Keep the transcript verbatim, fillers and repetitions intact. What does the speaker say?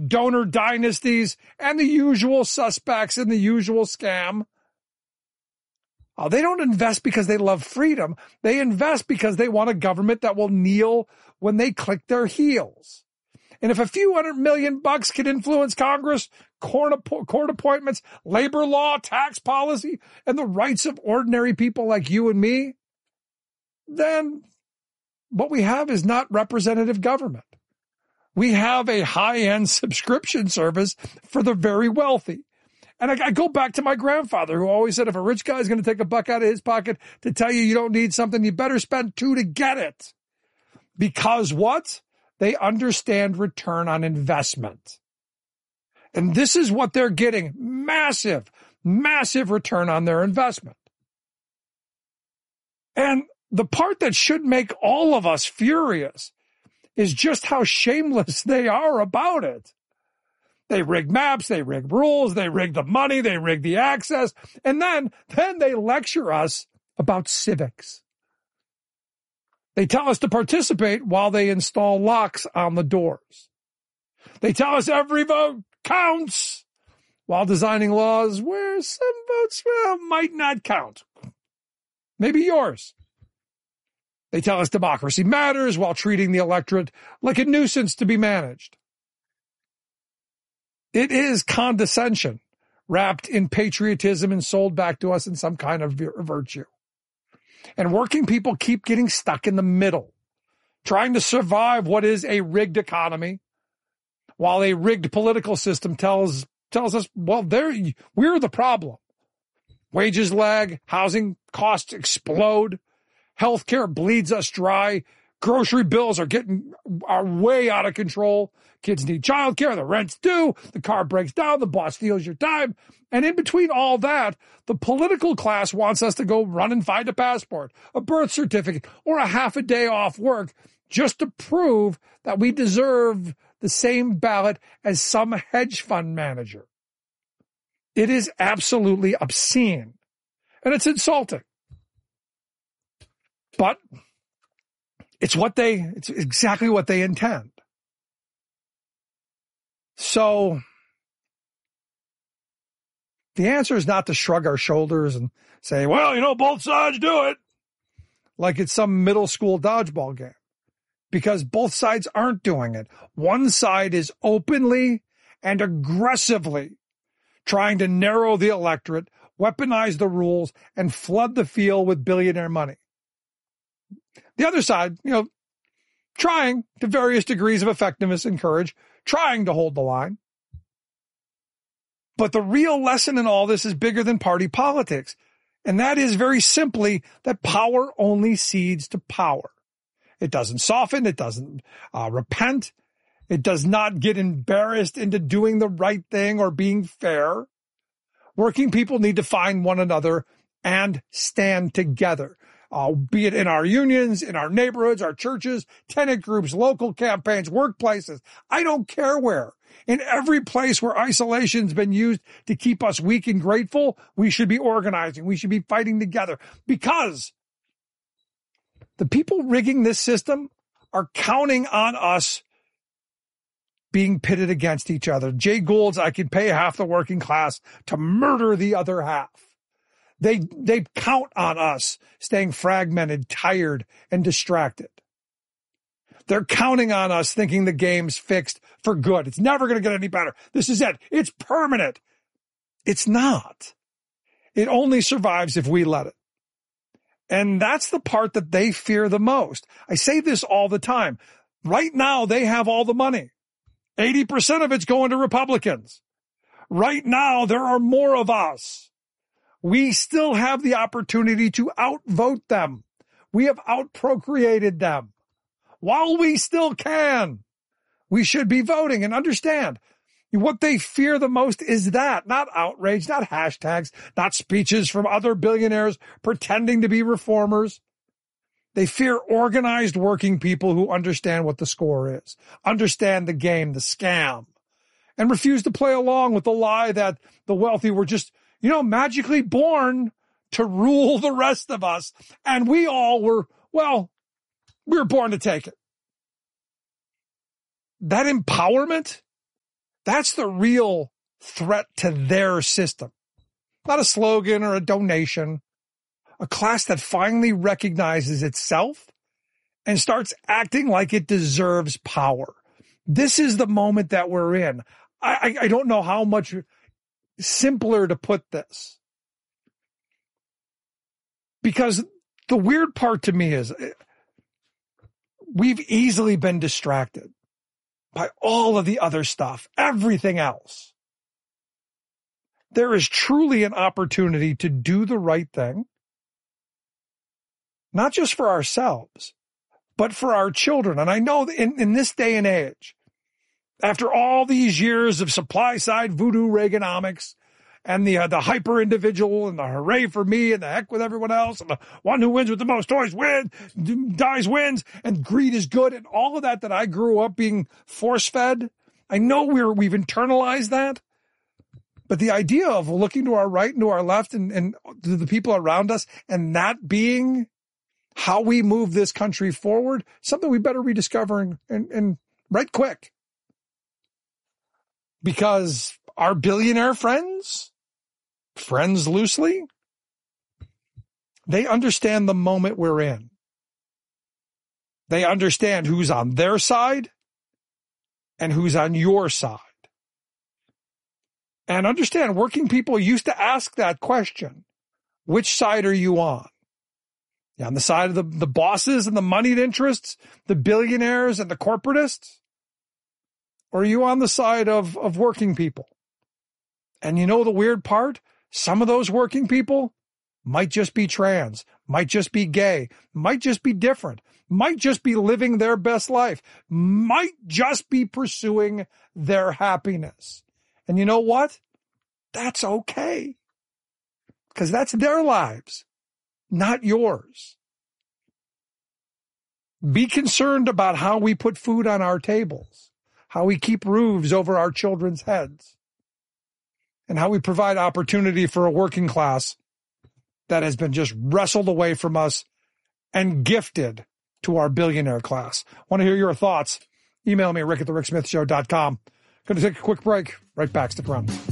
donor dynasties, and the usual suspects in the usual scam. Oh, they don't invest because they love freedom. They invest because they want a government that will kneel when they click their heels. And if a few hundred million bucks can influence Congress, court appointments, labor law, tax policy, and the rights of ordinary people like you and me, then what we have is not representative government. We have a high-end subscription service for the very wealthy. And I, I go back to my grandfather, who always said, if a rich guy is going to take a buck out of his pocket to tell you you don't need something, you better spend two to get it. Because what? They understand return on investment. And this is what they're getting. Massive, massive return on their investment. And the part that should make all of us furious is just how shameless they are about it. They rig maps, they rig rules, they rig the money, they rig the access, and then, then they lecture us about civics. They tell us to participate while they install locks on the doors. They tell us every vote counts while designing laws where some votes well, might not count. Maybe yours. They tell us democracy matters while treating the electorate like a nuisance to be managed. It is condescension wrapped in patriotism and sold back to us in some kind of virtue. And working people keep getting stuck in the middle, trying to survive what is a rigged economy, while a rigged political system tells tells us, well, there we're the problem. Wages lag, housing costs explode, healthcare bleeds us dry, grocery bills are getting are way out of control. Kids need childcare, the rent's due, the car breaks down, the boss steals your time. And in between all that, the political class wants us to go run and find a passport, a birth certificate, or a half a day off work just to prove that we deserve the same ballot as some hedge fund manager. It is absolutely obscene, and it's insulting. But it's what they, it's exactly what they intend. So the answer is not to shrug our shoulders and say, well, you know, both sides do it, like it's some middle school dodgeball game, because both sides aren't doing it. One side is openly and aggressively trying to narrow the electorate, weaponize the rules, and flood the field with billionaire money. The other side, you know, trying to various degrees of effectiveness and courage, trying to hold the line. But the real lesson in all this is bigger than party politics. And that is very simply that power only cedes to power. It doesn't soften. It doesn't uh, repent. It does not get embarrassed into doing the right thing or being fair. Working people need to find one another and stand together. Uh, be it in our unions, in our neighborhoods, our churches, tenant groups, local campaigns, workplaces. I don't care where. In every place where isolation's been used to keep us weak and grateful, we should be organizing. We should be fighting together, because the people rigging this system are counting on us being pitted against each other. Jay Gould's, I can pay half the working class to murder the other half. They, they count on us staying fragmented, tired, and distracted. They're counting on us thinking the game's fixed for good. It's never going to get any better. This is it. It's permanent. It's not. It only survives if we let it. And that's the part that they fear the most. I say this all the time. Right now, they have all the money. eighty percent of it's going to Republicans. Right now, there are more of us. We still have the opportunity to outvote them. We have outprocreated them. While we still can, we should be voting. And understand, what they fear the most is that, not outrage, not hashtags, not speeches from other billionaires pretending to be reformers. They fear organized working people who understand what the score is, understand the game, the scam, and refuse to play along with the lie that the wealthy were just, you know, magically born to rule the rest of us. And we all were, well, we were born to take it. That empowerment That's the real threat to their system. Not a slogan or a donation. A class that finally recognizes itself and starts acting like it deserves power. This is the moment that we're in. I, I, I don't know how much simpler to put this. Because the weird part to me is we've easily been distracted by all of the other stuff, everything else. There is truly an opportunity to do the right thing, not just for ourselves, but for our children. And I know that in, in this day and age, after all these years of supply side voodoo Reaganomics and the uh, the hyper individual and the hooray for me and the heck with everyone else and the one who wins with the most toys wins, dies wins, and greed is good and all of that that I grew up being force fed. I know we're we've internalized that. But the idea of looking to our right and to our left and, and to the people around us and that being how we move this country forward, something we better rediscover and, and, and right quick. Because our billionaire friends, friends loosely, they understand the moment we're in. They understand who's on their side and who's on your side. And understand, working people used to ask that question. Which side are you on? You on the side of the, the bosses and the moneyed interests, the billionaires and the corporatists? Or are you on the side of, of working people? And you know the weird part? Some of those working people might just be trans, might just be gay, might just be different, might just be living their best life, might just be pursuing their happiness. And you know what? That's okay. Because that's their lives, not yours. Be concerned about how we put food on our tables, how we keep roofs over our children's heads, and how we provide opportunity for a working class that has been just wrestled away from us and gifted to our billionaire class. Want to hear your thoughts? Email me at rick at the rick smith show dot com. Going to take a quick break. Right back. Stick around.